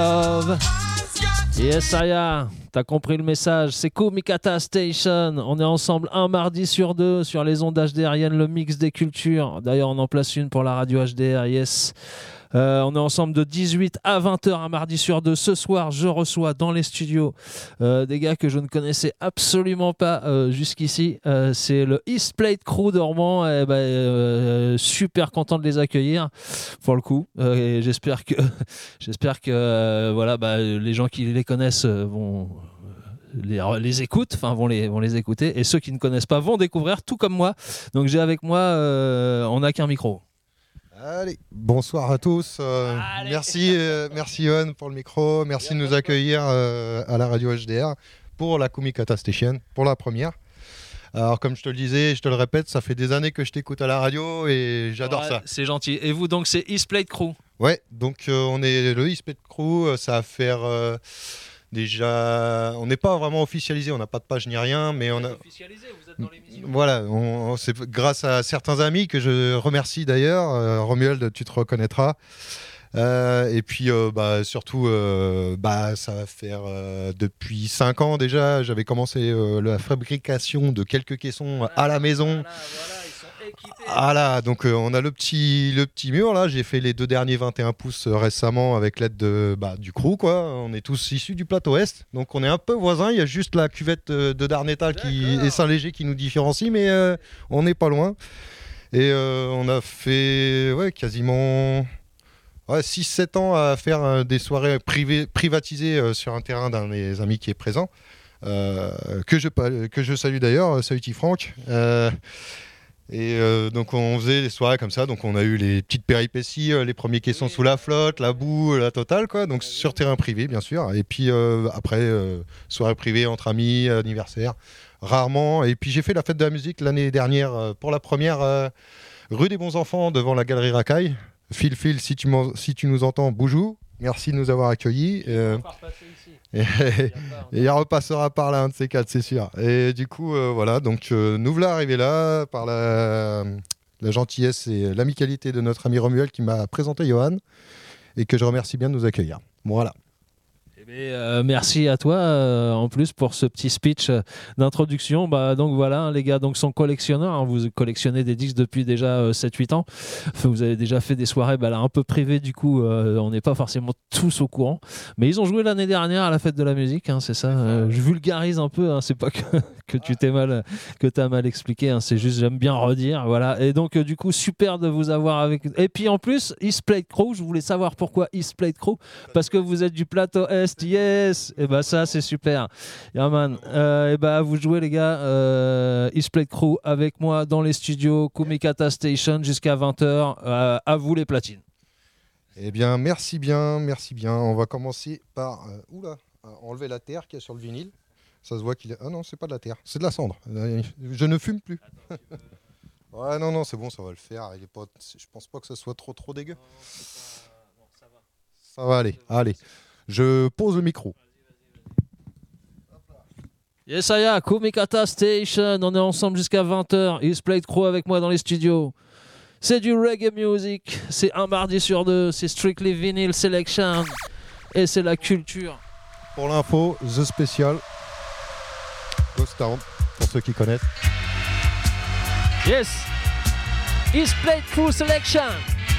Love. Yes, Aya, t'as compris le message. C'est Kumikata Station. On est ensemble un mardi sur deux sur les ondes HDRiennes, le mix des cultures. D'ailleurs, on en place une pour la radio HDR, yes. On est ensemble de 18 à 20h un mardi sur deux. Ce soir, je reçois dans les studios des gars que je ne connaissais absolument pas jusqu'ici. C'est le East Plate Crew de Rouen. Super content de les accueillir pour le coup. Et j'espère que voilà, les gens qui les connaissent vont les écoutent, enfin vont les écouter. Et ceux qui ne connaissent pas vont découvrir, tout comme moi. Donc j'ai avec moi, on n'a qu'un micro. Allez, bonsoir à tous. Merci Yohan pour le micro. Merci de nous accueillir à la radio HDR pour la Kumikata Station, pour la première. Alors comme je te le disais, je te le répète, ça fait des années que je t'écoute à la radio et j'adore ça. C'est gentil. Et vous donc c'est East Plate Crew? Ouais, donc on est le East Plate Crew, ça va faire... Déjà, on n'est pas vraiment officialisé, on n'a pas de page ni rien, mais on a officialisé, vous êtes dans l'émission. Voilà, c'est grâce à certains amis que je remercie d'ailleurs. Romuald, tu te reconnaîtras. Et puis surtout, ça va faire depuis 5 ans déjà. J'avais commencé la fabrication de quelques caissons à la maison. Voilà, donc on a le petit mur là. J'ai fait les 2 derniers 21 pouces récemment avec l'aide du crew quoi. On est tous issus du plateau Est, donc on est un peu voisins. Il y a juste la cuvette de Darnétal et Saint-Léger qui nous différencie, mais on n'est pas loin. Et on a fait quasiment 6-7 ans à faire des soirées privatisées sur un terrain d'un de mes amis qui est présent, que je salue d'ailleurs. Salut Franck. Donc on faisait des soirées comme ça, donc on a eu les petites péripéties, les premiers caissons sous la flotte, la boue, la totale quoi, donc sur terrain privé bien sûr, et puis après soirée privée entre amis, anniversaire, rarement, et puis j'ai fait la fête de la musique l'année dernière pour la première rue des Bons Enfants devant la galerie Racaille. Phil, si tu nous entends, boujou, merci de nous avoir accueillis. Et il repassera par là, un de ces 4, c'est sûr. Et du coup, voilà, donc nous voilà arrivés là par la gentillesse et l'amicalité de notre ami Romuald qui m'a présenté Yohan et que je remercie bien de nous accueillir. Voilà. Merci à toi en plus pour ce petit speech d'introduction. Donc voilà, les gars sont collectionneurs, hein. Vous collectionnez des disques depuis déjà 7-8 ans. Enfin, vous avez déjà fait des soirées un peu privées, du coup on n'est pas forcément tous au courant, mais ils ont joué l'année dernière à la fête de la musique, hein, c'est ça. Je vulgarise un peu, hein, c'est pas que tu t'as mal expliqué, hein, c'est juste j'aime bien redire, voilà. Et donc du coup super de vous avoir avec. Et puis en plus East Plate Crew, je voulais savoir pourquoi East Plate Crew, parce que vous êtes du plateau Est. Yes, et ça c'est super. Yeah, man. Vous jouez les gars, East Plate Crew avec moi dans les studios Kumikata Station jusqu'à 20h. À vous les platines. Eh bien merci bien. On va commencer par enlever la terre qu'il y a sur le vinyle. Ça se voit qu'il est... Ah non, c'est pas de la terre, c'est de la cendre. Je ne fume plus. Ouais, non, c'est bon, ça va le faire. Je pense pas que ça soit trop dégueu. Non, ça va. Ça va aller. Allez. Je pose le micro. Yes, Aya, Kumikata Station. On est ensemble jusqu'à 20h. East Plate Crew avec moi dans les studios. C'est du reggae music. C'est un mardi sur deux. C'est Strictly Vinyl Selection. Et c'est la culture. Pour l'info, The Special. Ghost Town, pour ceux qui connaissent. Yes. East Plate Crew Selection.